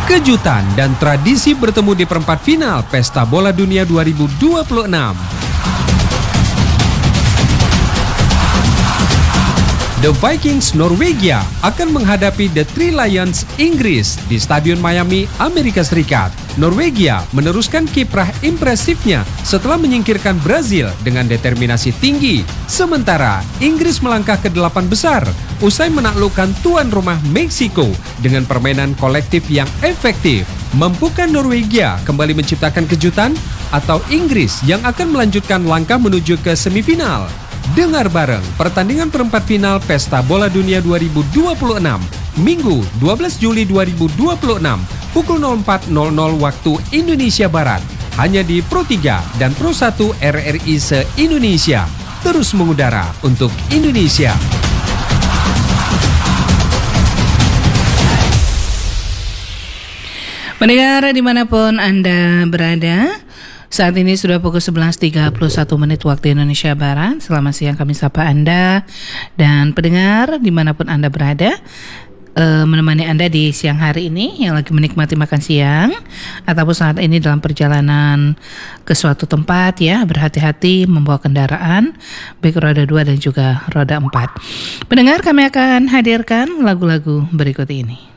Kejutan dan tradisi bertemu di perempat final Pesta Bola Dunia 2026. The Vikings Norwegia akan menghadapi The Three Lions Inggris di Stadion Miami, Amerika Serikat. Norwegia meneruskan kiprah impresifnya setelah menyingkirkan Brazil dengan determinasi tinggi. Sementara Inggris melangkah ke 8 besar usai menaklukkan tuan rumah Meksiko dengan permainan kolektif yang efektif. Mampukah Norwegia kembali menciptakan kejutan atau Inggris yang akan melanjutkan langkah menuju ke semifinal? Dengar bareng pertandingan perempat final Pesta Bola Dunia 2026, Minggu 12 Juli 2026, pukul 04.00 waktu Indonesia Barat, hanya di Pro 3 dan Pro 1 RRI se-Indonesia. Terus mengudara untuk Indonesia. Pendengar dimanapun Anda berada, saat ini sudah pukul 11.31 waktu Indonesia Barat. Selamat siang, kami sapa Anda dan pendengar dimanapun Anda berada, menemani Anda di siang hari ini yang lagi menikmati makan siang ataupun saat ini dalam perjalanan ke suatu tempat ya. Berhati-hati membawa kendaraan baik roda 2 dan juga roda 4. Pendengar, kami akan hadirkan lagu-lagu berikut ini.